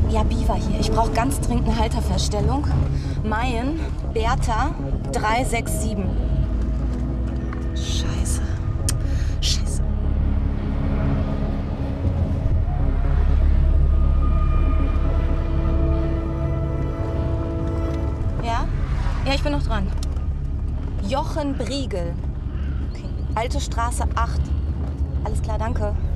Ja, Biber hier. Ich brauche ganz dringend eine Halterfeststellung. Mayen, Bertha, 367. Scheiße. Scheiße. Ja? Ja, ich bin noch dran. Jochen Briegel. Okay. Alte Straße 8. Alles klar, danke.